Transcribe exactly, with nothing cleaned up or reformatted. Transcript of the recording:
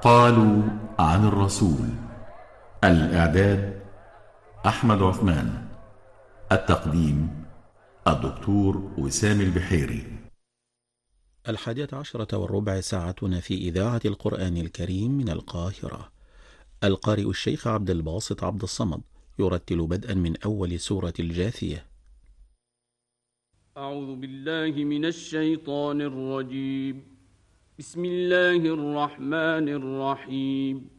قالوا عن الرسول. الإعداد أحمد عثمان. التقديم الدكتور وسام البحيري. الحادية عشرة والربع ساعتنا في إذاعة القرآن الكريم من القاهرة. القارئ الشيخ عبد الباسط عبد الصمد يرتل بدءا من أول سورة الجاثية. أعوذ بالله من الشيطان الرجيم. بسم الله الرحمن الرحيم.